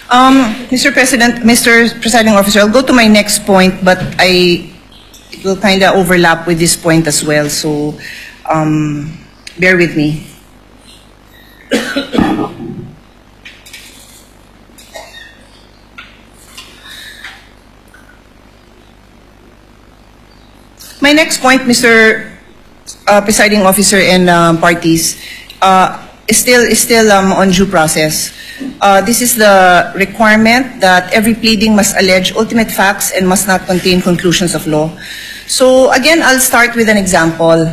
Mr. President, Mr. Presiding Officer, I'll go to my next point, but it will kind of overlap with this point as well, so bear with me. My next point, Mr. Presiding Officer and parties, is still on due process. This is the requirement that every pleading must allege ultimate facts and must not contain conclusions of law. So again, I'll start with an example.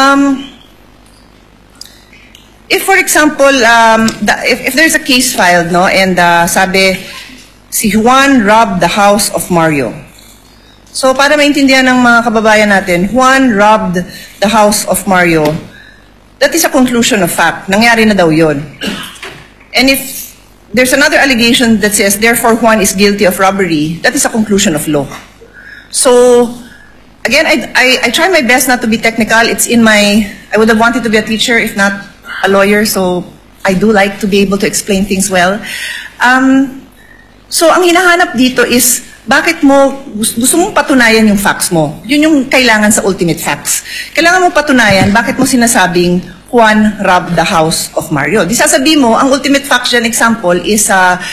If, for example, if there's a case filed, no, and sabi si Juan robbed the house of Mario. So para maintindihan ng mga kababayan natin, Juan robbed the house of Mario. That is a conclusion of fact. Nangyari na daw yun. And if there's another allegation that says, therefore Juan is guilty of robbery, that is a conclusion of law. So, again, I try my best not to be technical. It's in my, I would have wanted to be a teacher if not a lawyer, so I do like to be able to explain things well. So, ang hinahanap dito is, bakit mo, gusto mong patunayan yung facts mo? Yun yung kailangan sa ultimate facts. Kailangan mo patunayan, bakit mo sinasabing Juan robbed the house of Mario? Di sasabihin mo, ang ultimate facts dyan example is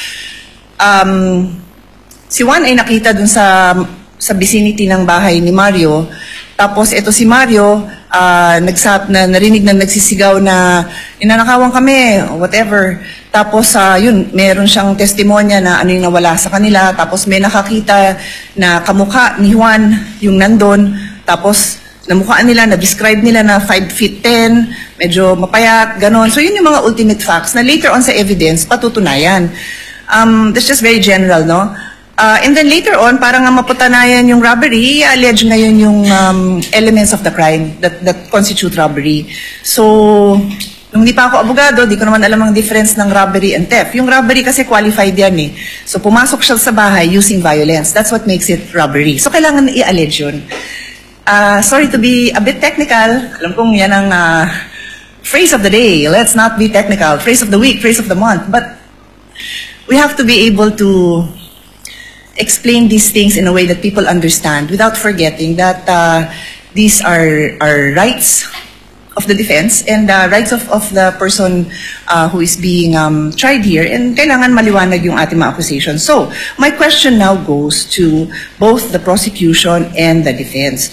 si Juan ay nakita dun sa vicinity ng bahay ni Mario. Tapos ito si Mario, narinig na nagsisigaw na inanakawan kami, whatever. Tapos yun, meron siyang testimonya na ano yung nawala sa kanila. Tapos may nakakita na kamukha ni Juan yung nandun. Tapos namukhaan nila, na-describe nila na 5 feet 10, medyo mapayat, ganon. So yun yung mga ultimate facts na later on sa evidence patutunayan. That's just very general, no? And then later on, para nga mapatunayan yung robbery, i-allege ngayon yung elements of the crime that constitute robbery. So, nung di pa ako abogado, di ko naman alam ang difference ng robbery and theft. Yung robbery kasi qualified yan eh. So, pumasok siya sa bahay using violence. That's what makes it robbery. So, kailangan i-allege yun. Sorry to be a bit technical. Alam kong yan ang phrase of the day. Let's not be technical. Phrase of the week, phrase of the month. But we have to be able to explain these things in a way that people understand without forgetting that these are rights of the defense and rights of the person who is being tried here, and kailangan maliwanag yung ating mga accusations. So, my question now goes to both the prosecution and the defense.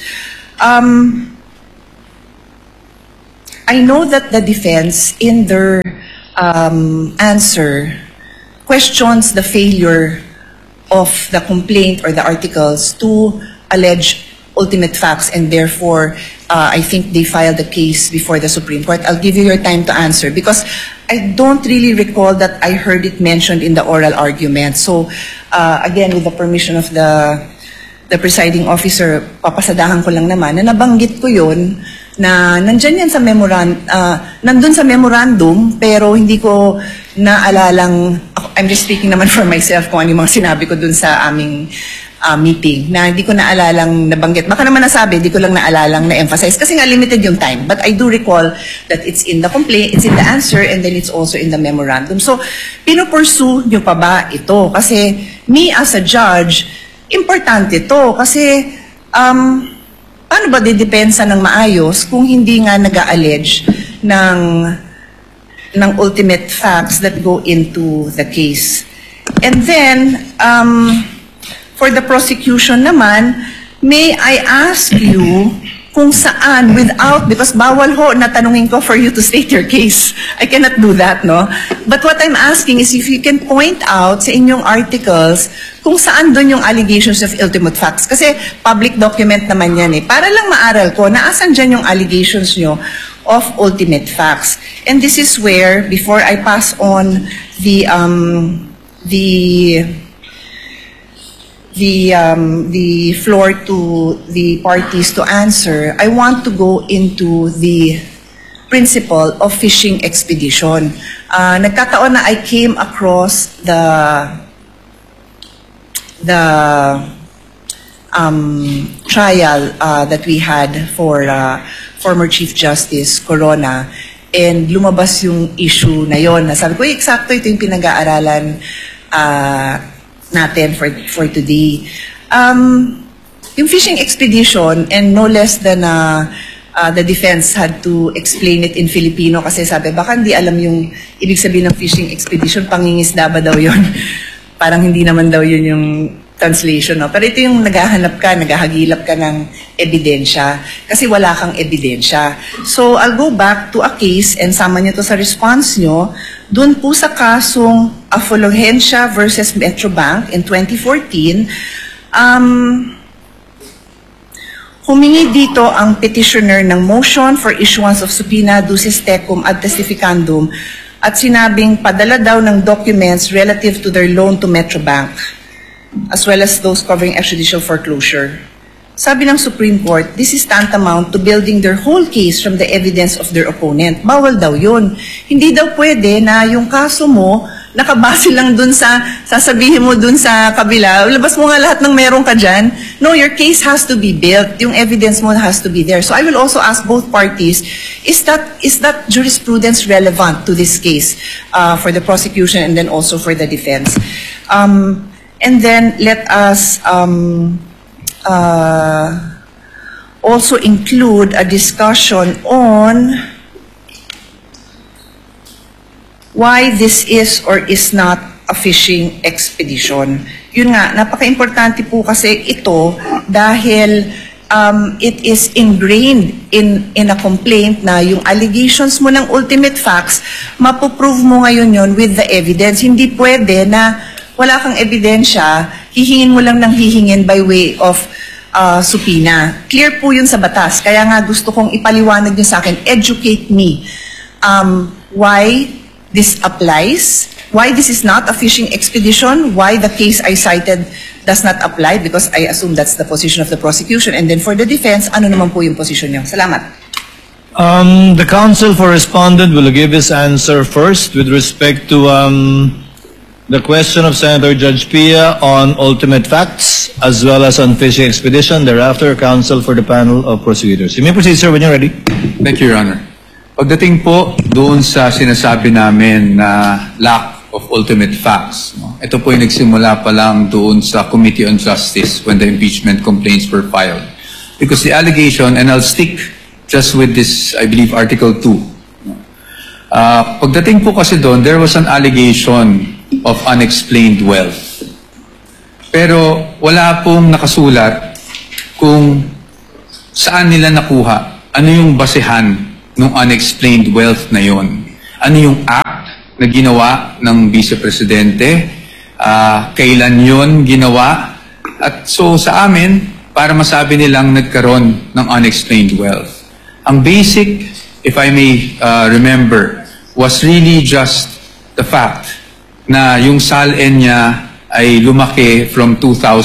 I know that the defense in their answer questions the failure of the complaint or the articles to allege ultimate facts, and therefore I think they filed the case before the Supreme Court. I'll give you your time to answer because I don't really recall that I heard it mentioned in the oral argument. So again, with the permission of the presiding officer, papasadahan ko lang naman na nabanggit ko yun na nandyan yan sa nandun sa memorandum, pero hindi ko naalalang, I'm just speaking naman for myself kung ano yung mga sinabi ko dun sa aming meeting, na hindi ko naalalang nabanggit. Baka naman nasabi, hindi ko lang naalalang na-emphasize kasi nga limited yung time. But I do recall that it's in the complaint, it's in the answer, and then it's also in the memorandum. So, pinopursue nyo pa ba ito? Kasi me as a judge, importante to kasi paano ba didepensa ng maayos kung hindi nga nag-a-allege ng ultimate facts that go into the case. And then, for the prosecution naman, may I ask you kung saan, because bawal ho na tanungin ko for you to state your case. I cannot do that, no? But what I'm asking is if you can point out sa inyong articles kung saan doon yung allegations of ultimate facts. Kasi public document naman yan eh. Para lang maaral ko, naasan dyan yung allegations nyo of ultimate facts. And this is where, before I pass on the floor to the parties to answer, I want to go into the principle of fishing expedition. Nagkataon na I came across the trial that we had for former Chief Justice Corona, and lumabas yung issue na yon. Sabi ko, eksakto ito yung pinag-aaralan natin for today. Yung fishing expedition, and no less than the defense had to explain it in Filipino kasi sabi, baka hindi alam yung ibig sabihin ng fishing expedition, pangingisda ba daw yun? Parang hindi naman daw yun yung translation. No? Pero ito yung naghahagilap ka ng ebidensya kasi wala kang ebidensya. So, I'll go back to a case and sama niyo to sa response nyo. Doon po sa kasong Afluencia versus Metrobank in 2014, humingi dito ang petitioner ng motion for issuance of subpoena ducis tecum ad testificandum at sinabing padala daw ng documents relative to their loan to Metrobank as well as those covering extrajudicial foreclosure. Sabi ng Supreme Court, this is tantamount to building their whole case from the evidence of their opponent. Bawal daw yun. Hindi daw pwede na yung kaso mo nakabase lang dun sa sasabihin mo dun sa kabila, labas mo nga lahat ng meron ka dyan. No, your case has to be built. Yung evidence mo has to be there. So I will also ask both parties, is that jurisprudence relevant to this case for the prosecution and then also for the defense? And then let us also include a discussion on why this is or is not a fishing expedition. Yun nga, napaka-importante po kasi ito dahil it is ingrained in a complaint na yung allegations mo ng ultimate facts, mapoprove mo ngayon yun with the evidence. Hindi pwede na wala kang ebidensya, hihingin mo lang ng hihingin by way of subpoena. Clear po yun sa batas. Kaya nga gusto kong ipaliwanag nyo sa akin, educate me. Why this applies, why this is not a fishing expedition, why the case I cited does not apply, because I assume that's the position of the prosecution. And then for the defense, ano naman po yung position niyo? Salamat. The counsel for respondent will give his answer first with respect to the question of Senator Judge Pia on ultimate facts as well as on fishing expedition. Thereafter, counsel for the panel of prosecutors. You may proceed, sir, when you're ready. Thank you, Your Honor. Pagdating po doon sa sinasabi namin na lack of ultimate facts, no? Ito po yung nagsimula pa lang doon sa Committee on Justice when the impeachment complaints were filed. Because the allegation, and I'll stick just with this, I believe, Article 2. No? Pagdating po kasi doon, there was an allegation of unexplained wealth. Pero wala pong nakasulat kung saan nila nakuha, ano yung basehan ng unexplained wealth na yon. Ano yung act na ginawa ng Vice Presidente? Kailan yon ginawa? At so sa amin, para masabi nilang nagkaroon ng unexplained wealth. Ang basic, if I may remember, was really just the fact na yung SALN niya ay lumaki from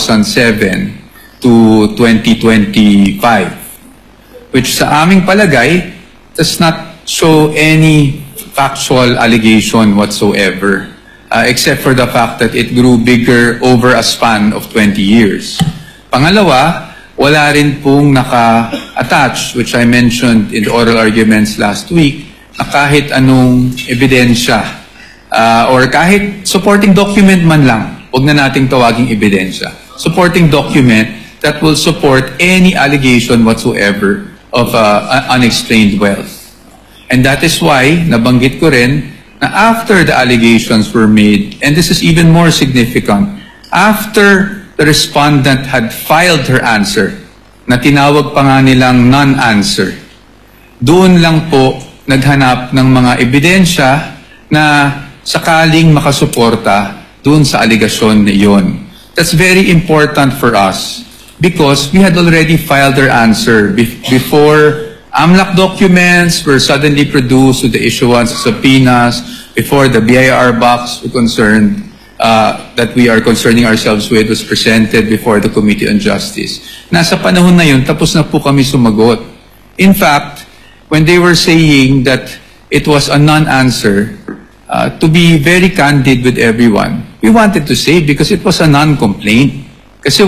2007 to 2025. Which sa aming palagay, does not show any factual allegation whatsoever, except for the fact that it grew bigger over a span of 20 years. Pangalawa, wala rin pong naka-attach, which I mentioned in the oral arguments last week, na kahit anong ebidensya or kahit supporting document man lang, huwag na nating tawaging ebidensya, supporting document that will support any allegation whatsoever of unexplained wealth. And that is why, nabanggit ko rin, na after the allegations were made, and this is even more significant, after the respondent had filed her answer, na tinawag pa nga nilang non-answer, doon lang po naghanap ng mga ebidensya na sakaling makasuporta doon sa allegation na iyon. That's very important for us, because we had already filed our answer before AMLAC documents were suddenly produced with the issuance of subpoenas, before the BIR box we're concerned, that we are concerning ourselves with was presented before the Committee on Justice. Nasa panahon na yun, tapos na po kami sumagot. In fact, when they were saying that it was a non-answer, to be very candid with everyone, we wanted to say because it was a non-complaint. Kasi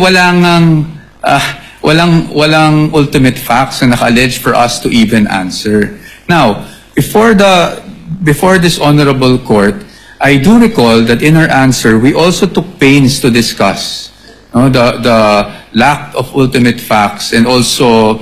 walang ultimate facts na naka-allege for us to even answer. Now, before this honorable court, I do recall that in our answer, we also took pains to discuss the lack of ultimate facts and also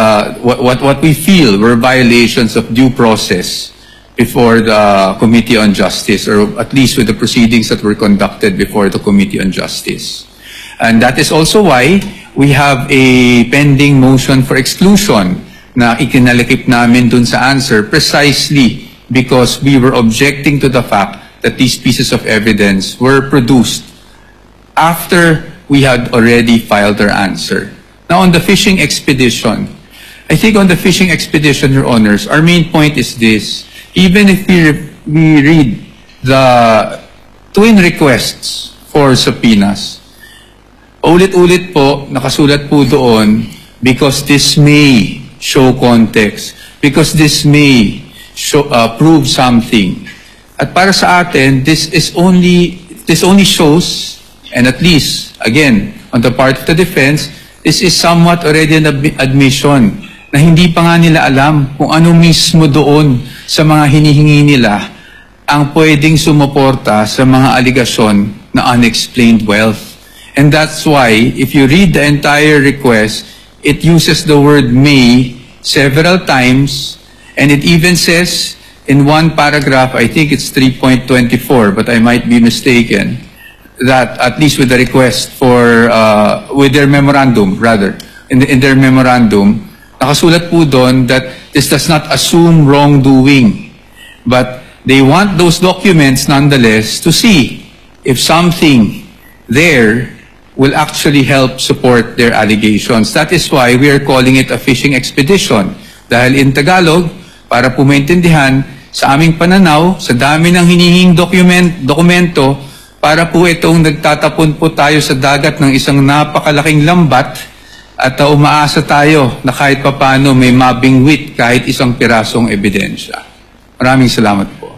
what we feel were violations of due process before the Committee on Justice, or at least with the proceedings that were conducted before the Committee on Justice. And that is also why we have a pending motion for exclusion na ikinalakip namin dun sa answer precisely because we were objecting to the fact that these pieces of evidence were produced after we had already filed our answer. Now, on the fishing expedition, I think on the fishing expedition, Your Honors, our main point is this. Even if we read the twin requests for subpoenas, ulit-ulit po, nakasulat po doon, because this may show context, because this may show, prove something. At para sa atin, this only shows, and at least, again, on the part of the defense, this is somewhat already an admission na hindi pa nga nila alam kung ano mismo doon sa mga hinihingi nila ang pwedeng sumuporta sa mga aligasyon na unexplained wealth. And that's why, if you read the entire request, it uses the word may several times, and it even says in one paragraph, I think it's 3.24, but I might be mistaken, that at least with the request for, with their memorandum, rather, in their memorandum, nakasulat po doon that this does not assume wrongdoing, but they want those documents nonetheless to see if something there will actually help support their allegations. That is why we are calling it a fishing expedition. Dahil in Tagalog, para po maintindihan, sa aming pananaw, sa dami ng hinihing dokumento, para po itong nagtatapon po tayo sa dagat ng isang napakalaking lambat at umaasa tayo na kahit papano may mabingwit kahit isang pirasong ebidensya. Maraming salamat po.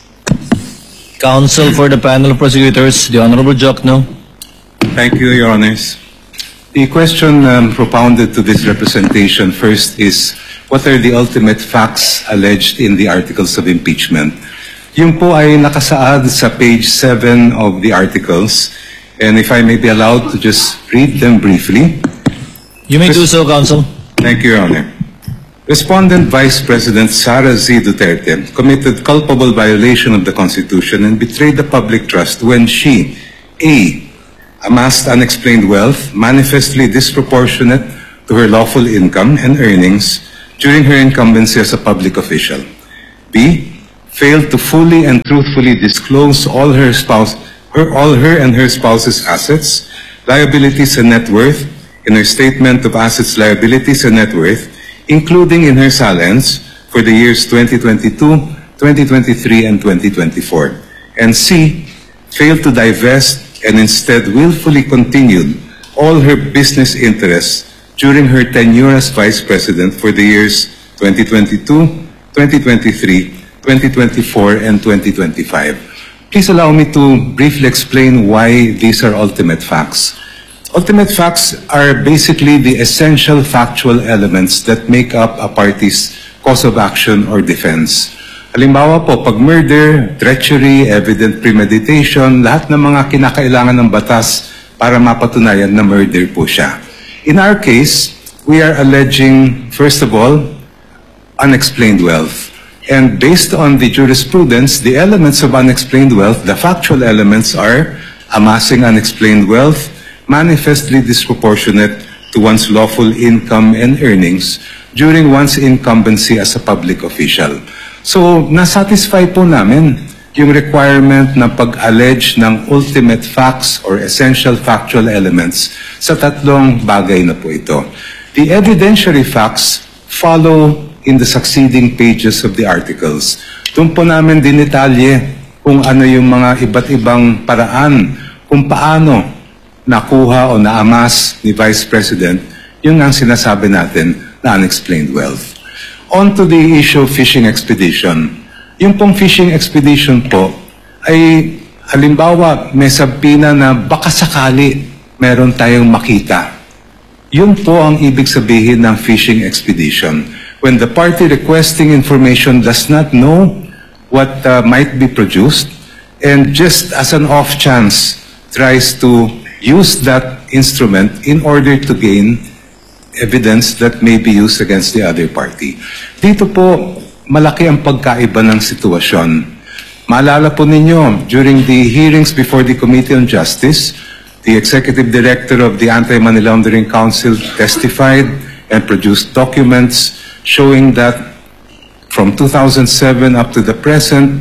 Counsel for the panel of prosecutors, the Honorable Jokno. Thank you, Your Honors. The question propounded to this representation first is, what are the ultimate facts alleged in the articles of impeachment? Yung po ay nakasaad sa page 7 of the articles, and if I may be allowed to just read them briefly. You may do so, Counsel. Thank you, Your Honor. Respondent Vice President Sara Z. Duterte committed culpable violation of the Constitution and betrayed the public trust when she, A, amassed unexplained wealth manifestly disproportionate to her lawful income and earnings during her incumbency as a public official. B, failed to fully and truthfully disclose all her and her spouse's assets, liabilities, and net worth in her statement of assets, liabilities, and net worth, including in her salents for the years 2022, 2023, and 2024. And C, failed to divest and instead willfully continued all her business interests during her tenure as Vice President for the years 2022, 2023, 2024, and 2025. Please allow me to briefly explain why these are ultimate facts. Ultimate facts are basically the essential factual elements that make up a party's cause of action or defense. Halimbawa po, pag murder, treachery, evident premeditation, lahat ng mga kinakailangan ng batas para mapatunayan na murder po siya. In our case, we are alleging, first of all, unexplained wealth. And based on the jurisprudence, the elements of unexplained wealth, the factual elements are amassing unexplained wealth, manifestly disproportionate to one's lawful income and earnings during one's incumbency as a public official. So, nasatisfy po namin yung requirement na pag-allege ng ultimate facts or essential factual elements sa tatlong bagay na po ito. The evidentiary facts follow in the succeeding pages of the articles. Doon po namin dinitalye kung ano yung mga iba't ibang paraan kung paano nakuha o naamas ni Vice President yung ang sinasabi natin na unexplained wealth. On to the issue of fishing expedition. Yung pong fishing expedition po ay halimbawa may sabpina na baka sakali meron tayong makita. Yun po ang ibig sabihin ng fishing expedition. When the party requesting information does not know what might be produced, and just as an off chance tries to use that instrument in order to gain evidence that may be used against the other party. Dito po, malaki ang pagkaiba ng sitwasyon. Maalala po ninyo, during the hearings before the Committee on Justice, the Executive Director of the Anti-Money Laundering Council testified and produced documents showing that from 2007 up to the present,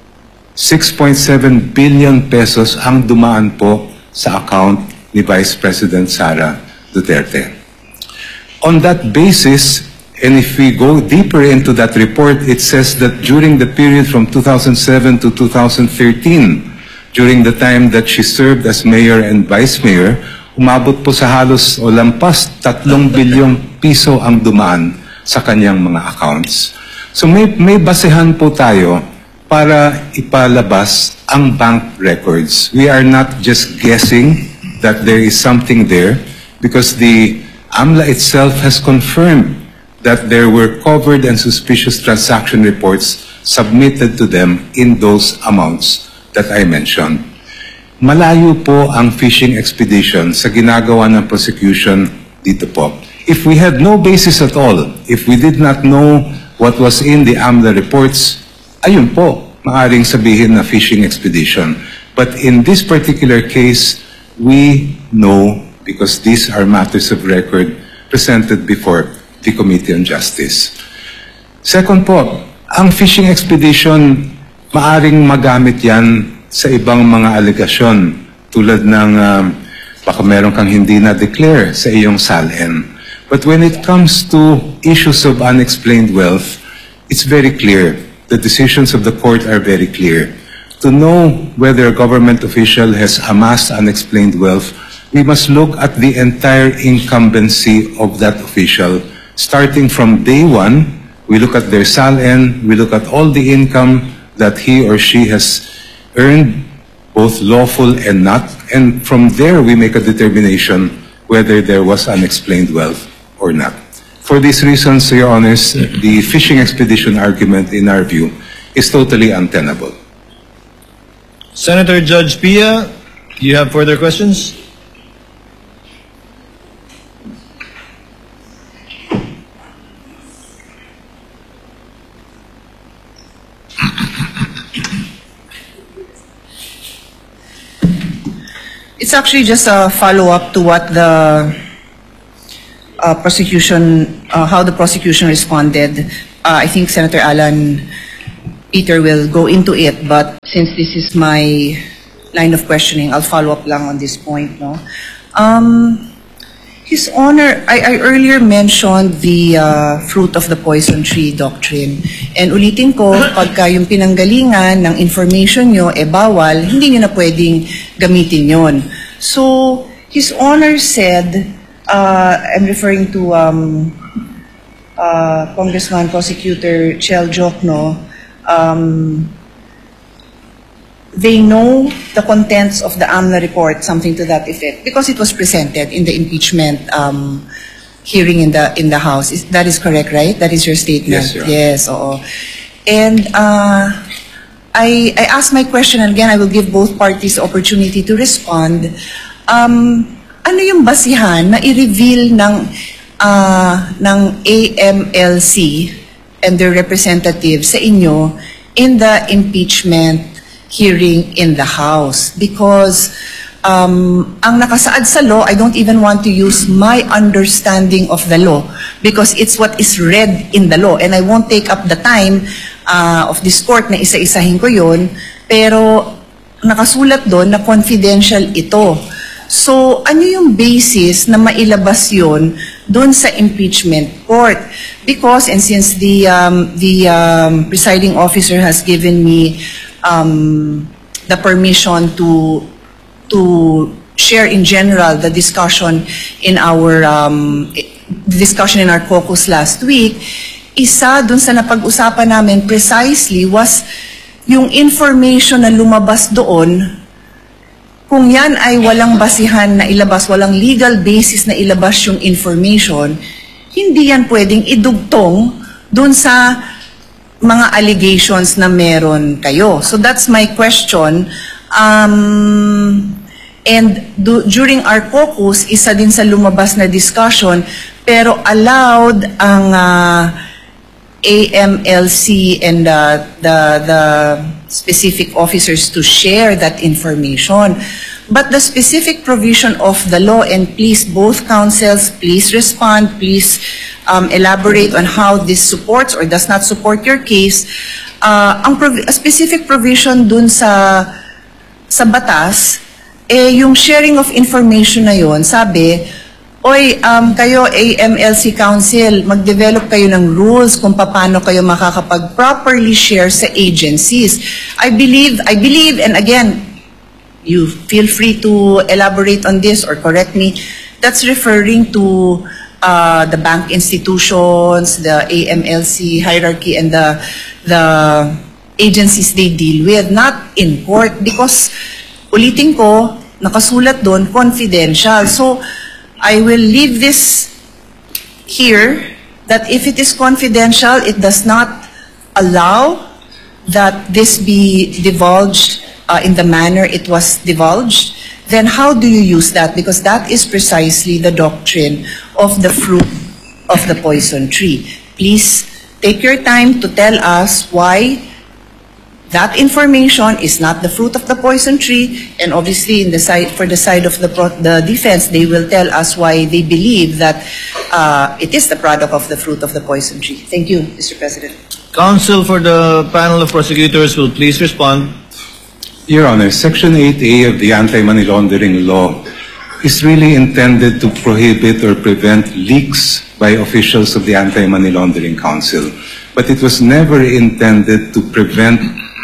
6.7 billion pesos ang dumaan po sa account ni Vice President Sara Duterte. On that basis, and if we go deeper into that report, it says that during the period from 2007 to 2013, during the time that she served as mayor and vice mayor, umabot po sa halos o lampas 3 bilyong piso ang dumaan sa kanyang mga accounts. So may basehan po tayo para ipalabas ang bank records. We are not just guessing that there is something there because the AMLA itself has confirmed that there were covered and suspicious transaction reports submitted to them in those amounts that I mentioned. Malayo po ang fishing expedition sa ginagawa ng prosecution dito po. If we had no basis at all, if we did not know what was in the AMLA reports, ayun po, maaring sabihin na fishing expedition. But in this particular case, we know because these are matters of record presented before the Committee on Justice. Second po, ang fishing expedition, maaring magamit yan sa ibang mga alegasyon tulad ng baka meron kang hindi na-declare sa iyong SALN. But when it comes to issues of unexplained wealth, it's very clear. The decisions of the court are very clear. To know whether a government official has amassed unexplained wealth, we must look at the entire incumbency of that official. Starting from day one, we look at their SALN, we look at all the income that he or she has earned, both lawful and not, and from there we make a determination whether there was unexplained wealth or not. For these reasons, Your Honors, the fishing expedition argument, in our view, is totally untenable. Senator Judge Pia, you have further questions? It's actually just a follow-up to what the how the prosecution responded. I think Senator Alan Peter will go into it, but since this is my line of questioning, I'll follow up lang on this point. No, His Honor, I earlier mentioned the fruit of the poison tree doctrine, and ulitin ko, pagka yung pinanggalingan ng information nyo bawal, hindi nyo na pwedeng gamitin yon. So His Honor said, I'm referring to Congressman Prosecutor Chel Jokno, they know the contents of the AMLA report, something to that effect, because it was presented in the impeachment hearing in the House. That is correct, right? That is your statement? Yes, Your Honor. Yes, oo. And I asked my question, and again, I will give both parties the opportunity to respond. Ano yung basihan na i-reveal ng AMLC and their representatives sa inyo in the impeachment hearing in the House? Because ang nakasaad sa law, I don't even want to use my understanding of the law because it's what is read in the law, and I won't take up the time of this court na isa-isahin ko yun, pero nakasulat doon na confidential ito. So, ano yung basis na mailabas yun doon sa impeachment court? Because, and since the presiding officer has given me the permission to share in general the discussion in our caucus last week, isa dun sa napag-usapan namin precisely was yung information na lumabas doon. Kung yan ay walang basihan na ilabas, walang legal basis na ilabas yung information, hindi yan pwedeng idugtong dun sa mga allegations na meron kayo. So that's my question. And during our caucus, isa din sa lumabas na discussion, pero allowed ang AMLC and the specific officers to share that information. But the specific provision of the law, and please, both councils, please respond, please elaborate on how this supports or does not support your case. A specific provision dun sa batas, yung sharing of information na yun, sabi, oy, kayo AMLC Council, mag-develop kayo ng rules kung paano kayo makakapag-properly share sa agencies. I believe, and again, you feel free to elaborate on this or correct me, that's referring to the bank institutions, the AMLC hierarchy, and the agencies they deal with, not in court, because ulitin ko, nakasulat doon, confidential. So, I will leave this here, that if it is confidential, it does not allow that this be divulged in the manner it was divulged. Then how do you use that? Because that is precisely the doctrine of the fruit of the poison tree. Please take your time to tell us why that information is not the fruit of the poison tree, and obviously for the side of the defense, they will tell us why they believe that it is the product of the fruit of the poison tree. Thank you, Mr. President. Counsel for the panel of prosecutors will please respond. Your Honor, Section 8A of the Anti-Money Laundering Law is really intended to prohibit or prevent leaks by officials of the Anti-Money Laundering Council. But it was never intended to prevent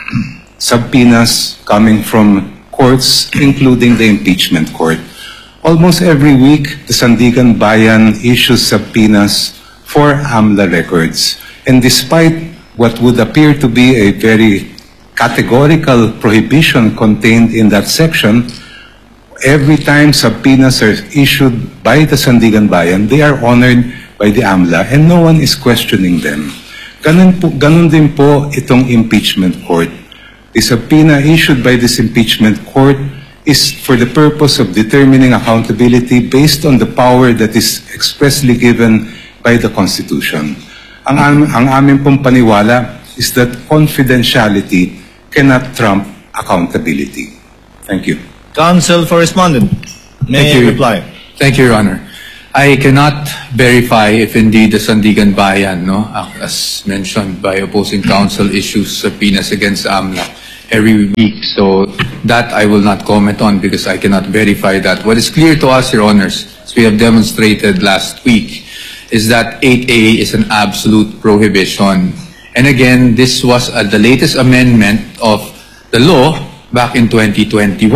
subpoenas coming from courts, including the impeachment court. Almost every week, the Sandigan Bayan issues subpoenas for AMLA records. And despite what would appear to be a very categorical prohibition contained in that section, every time subpoenas are issued by the Sandigan Bayan, they are honored by the AMLA and no one is questioning them. Ganun din po itong impeachment court. The subpoena issued by this impeachment court is for the purpose of determining accountability based on the power that is expressly given by the Constitution. Ang amin pong paniwala is that confidentiality cannot trump accountability. Thank you. Counsel for respondent, may you reply. Thank you, Your Honor. I cannot verify if indeed the Sandigan Bayan, as mentioned by opposing counsel, issues subpoenas against AMLA every week. So that I will not comment on because I cannot verify that. What is clear to us, Your Honors, as we have demonstrated last week, is that 8A is an absolute prohibition. And again, this was the latest amendment of the law back in 2021.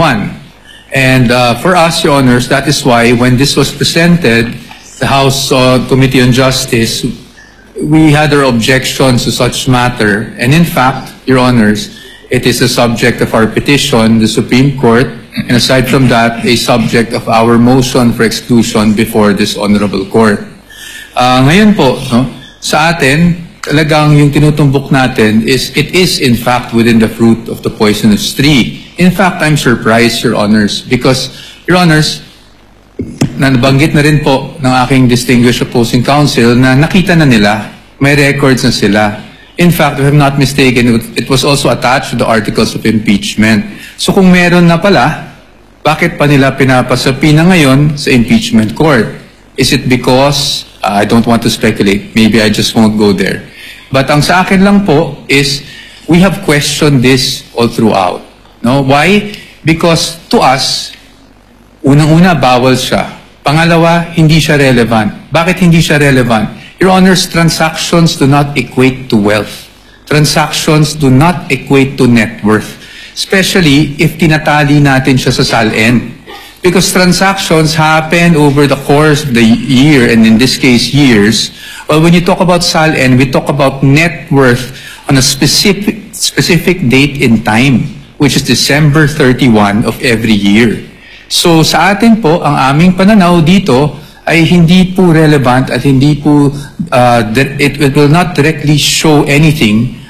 And for us, Your Honors, that is why when this was presented, the House Committee on Justice, we had our objections to such matter. And in fact, Your Honors, it is a subject of our petition, the Supreme Court, and aside from that, a subject of our motion for exclusion before this Honorable Court. Ngayon po, sa atin, talagang yung tinutumbok natin is, it is in fact within the fruit of the poisonous tree. In fact, I'm surprised, Your Honors, because, Your Honors, nabanggit na rin po ng aking distinguished opposing counsel na nakita na nila, may records na sila. In fact, if I'm not mistaken, it was also attached to the articles of impeachment. So kung meron na pala, bakit pa nila pinapasapina ngayon sa impeachment court? Is it because, I don't want to speculate, maybe I just won't go there. But ang sa akin lang po is, we have questioned this all throughout. No? Why? Because to us, unang-una, bawal siya. Pangalawa, hindi siya relevant. Bakit hindi siya relevant? Your Honors, transactions do not equate to wealth. Transactions do not equate to net worth. Especially if tinatali natin siya sa SALN. Because transactions happen over the course of the year, and in this case, years. Well, when you talk about SALN, we talk about net worth on a specific date in time, which is December 31 of every year. So sa atin po, ang aming pananaw dito ay hindi po relevant at hindi po, it will not directly show anything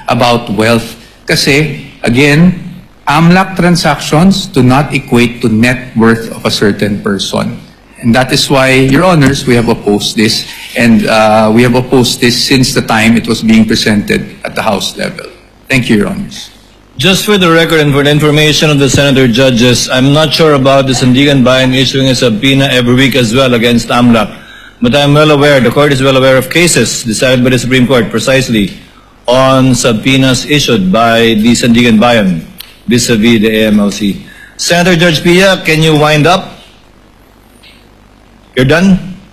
about wealth. Kasi, again, AMLAC transactions do not equate to net worth of a certain person. And that is why, Your Honors, we have opposed this. And we have opposed this since the time it was being presented at the House level. Thank you, Your Honors. Just for the record and for the information of the Senator Judges, I'm not sure about the Sandigan Bayan issuing a subpoena every week as well against AMLAC. But I'm well aware, the Court is well aware of cases decided by the Supreme Court precisely on subpoenas issued by the Sandigan Bayan vis-a-vis the AMLC. Senator Judge Pia, can you wind up? You're done?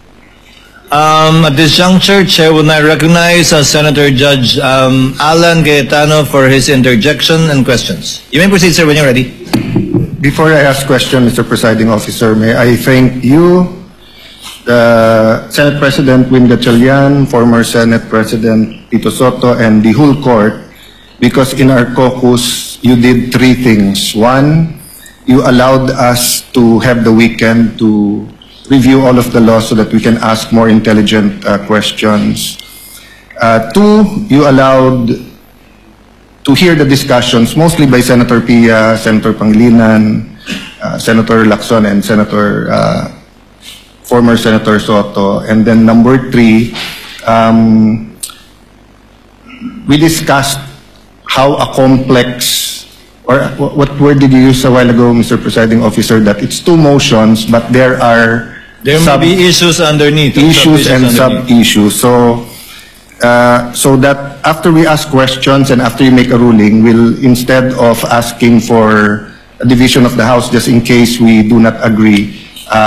At this juncture, Chair will now recognize Senator Judge Alan Cayetano for his interjection and questions. You may proceed, sir, when you're ready. Before I ask question, Mr. Presiding Officer, may I thank you, the Senate President Win Gatchalian, former Senate President Tito Soto, and the whole court, because in our caucus, you did three things. One, you allowed us to have the weekend to review all of the laws so that we can ask more intelligent questions. Two, you allowed to hear the discussions, mostly by Senator Pia, Senator Pangilinan, Senator Lacson, and former Senator Soto. And then number three, we discussed how a complex, or what word did you use a while ago, Mr. Presiding Officer, that it's two motions, but there may be issues underneath. issues and sub-issues. So that after we ask questions and after you make a ruling, we'll, instead of asking for a division of the House just in case we do not agree,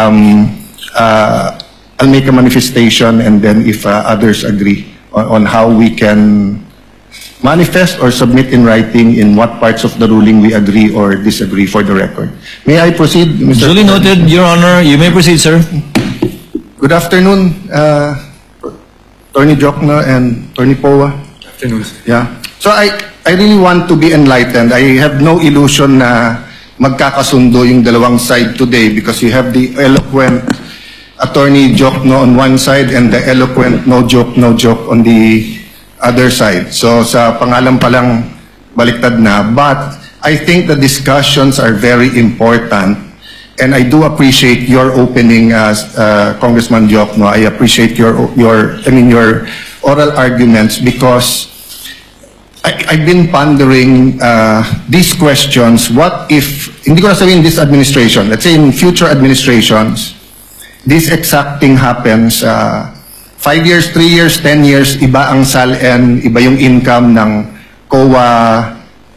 I'll make a manifestation, and then if others agree on how we can manifest or submit in writing in what parts of the ruling we agree or disagree, for the record. May I proceed, Mr. Duly noted, Your Honor. You may proceed, sir. Good afternoon, Attorney Jokno and Attorney Poa. Afternoon. Yeah. So I really want to be enlightened. I have no illusion na magkakasundo yung dalawang side today, because you have the eloquent Attorney Jokno on one side and the eloquent no joke on the other side. So sa pangalan pa lang baliktad na. But I think the discussions are very important, and I do appreciate your opening, Congressman Jokno. I appreciate your oral arguments, because I've been pondering these questions. What if, hindi ko na sabihin this administration, let's say in future administrations, this exact thing happens, 5 years, 3 years, 10 years, iba ang SALN, iba yung income ng COA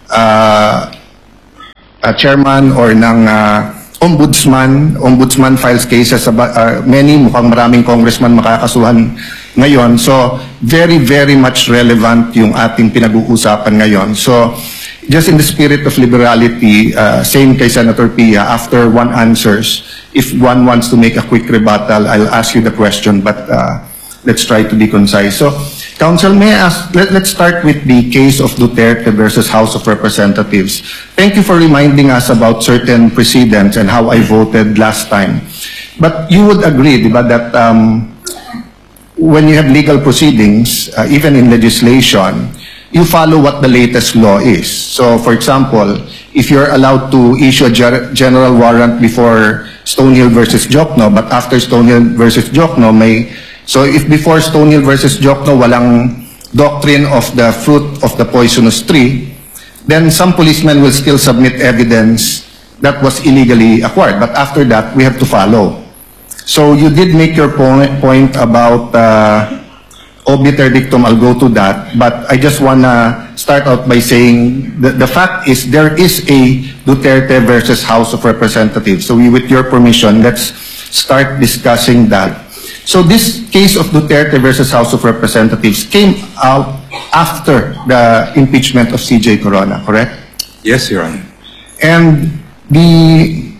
chairman or ng ombudsman. Ombudsman files cases, mukhang maraming congressman makakasuhan ngayon. So, very, very much relevant yung ating pinag-uusapan ngayon. So, just in the spirit of liberality, same kay Senator Pia, after one answers, if one wants to make a quick rebuttal, I'll ask you the question, but let's try to be concise. So, Counsel, may I ask, let's start with the case of Duterte versus House of Representatives. Thank you for reminding us about certain precedents and how I voted last time. But you would agree, diba, that when you have legal proceedings, even in legislation, you follow what the latest law is. So, for example, if you're allowed to issue a general warrant before Stonehill versus Jokno, but after Stonehill versus Jokno, so if before Stonehill versus Jokno walang doctrine of the fruit of the poisonous tree, then some policemen will still submit evidence that was illegally acquired. But after that, we have to follow. So you did make your point about obiter dictum. I'll go to that. But I just want to start out by saying the fact is there is a Duterte versus House of Representatives. So with your permission, let's start discussing that. So this case of Duterte versus House of Representatives came out after the impeachment of C.J. Corona, correct? Yes, Your Honor. And the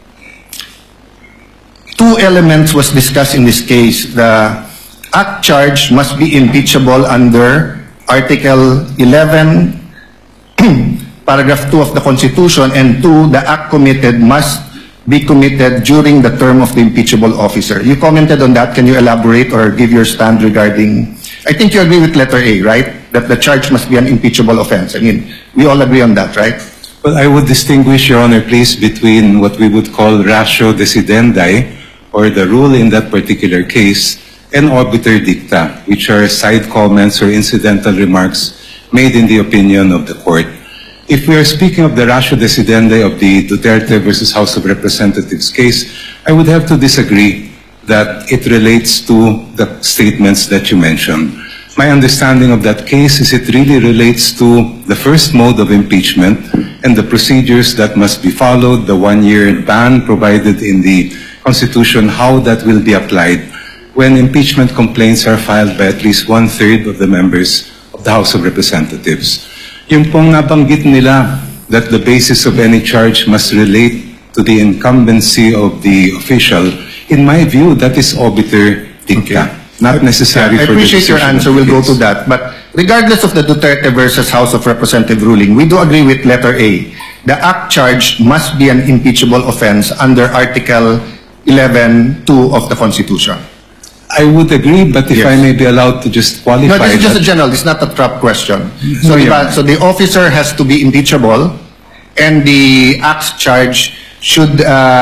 two elements was discussed in this case. The act charge must be impeachable under Article 11, Paragraph 2 of the Constitution, and 2, the act committed must be committed during the term of the impeachable officer. You commented on that. Can you elaborate or give your stand regarding, I think you agree with letter A, right? that the charge must be an impeachable offense. I mean, we all agree on that, right? Well, I would distinguish, Your Honor, please, between what we would call ratio decidendi, or the rule in that particular case, and obiter dicta, which are side comments or incidental remarks made in the opinion of the court. If we are speaking of the ratio decidendi of the Duterte versus House of Representatives case, I would have to disagree that it relates to the statements that you mentioned. My understanding of that case is it really relates to the first mode of impeachment and the procedures that must be followed, the 1-year ban provided in the Constitution, how that will be applied when impeachment complaints are filed by at least 1/3 of the members of the House of Representatives. Yung pong nabanggit nila that the basis of any charge must relate to the incumbency of the official, in my view, that is obiter dicta, not necessary I for the appreciate your decision of answer. the We'll go case. to that. But regardless of the Duterte versus House of Representative ruling, we do agree with letter A. The act charged must be an impeachable offense under Article 11(2) of the Constitution. I would agree, but if Yes. I may be allowed to just qualify No, this is just a that. general. This is not a trap question. No, So, Your diba, Honor. so the officer has to be impeachable, and the acts charge should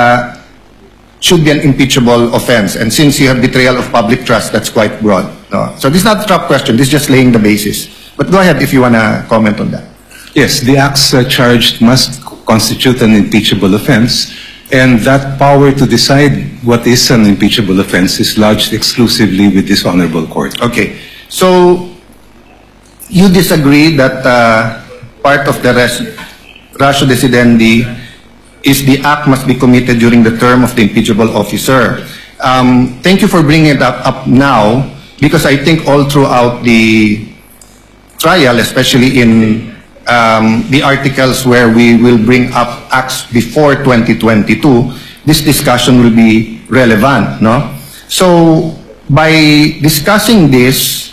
be an impeachable offense. And since you have betrayal of public trust, that's quite broad. No? So this is not a trap question. This is just laying the basis. But go ahead if you want to comment on that. Yes, the acts charged must constitute an impeachable offense, and that power to decide what is an impeachable offense is lodged exclusively with this honorable court. Okay. So you disagree that part of the ratio decidendi is the act must be committed during the term of the impeachable officer. Thank you for bringing it up now, because I think all throughout the trial, especially in the articles where we will bring up acts before 2022, this discussion will be relevant, no? So by discussing this,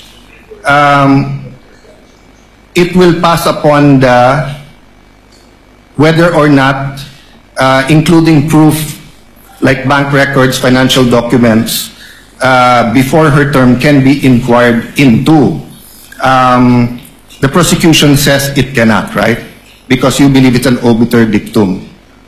it will pass upon the whether or not including proof like bank records, financial documents, before her term can be inquired into. The prosecution says it cannot, right? Because you believe it's an obiter dictum.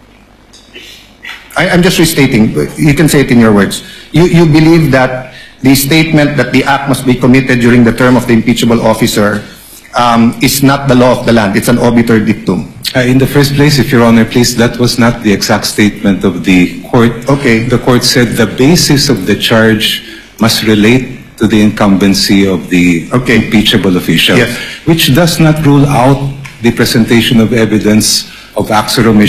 I'm just restating. You can say it in your words. You believe that the statement that the act must be committed during the term of the impeachable officer is not the law of the land. It's an obiter dictum. In the first place, if Your Honor, please, that was not the exact statement of the court. Okay. The court said the basis of the charge must relate to the incumbency of the Okay. impeachable official, Yes. which does not rule out the presentation of evidence of acts or omissions